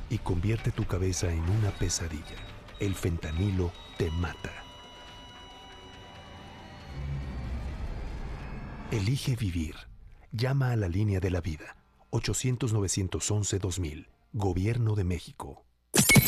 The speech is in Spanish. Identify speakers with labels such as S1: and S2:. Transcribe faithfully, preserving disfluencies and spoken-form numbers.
S1: y convierte tu cabeza en una pesadilla. El fentanilo te mata. Elige vivir. Llama a la línea de la vida. ochocientos, novecientos once, dos mil. Gobierno de México.